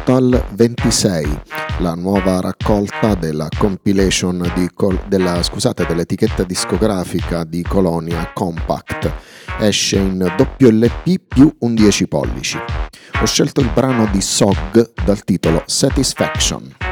Total 26, la nuova raccolta della compilation dell'etichetta discografica di Colonia Compact. Esce in doppio LP più un 10 pollici. Ho scelto il brano di Sog dal titolo Satisfaction.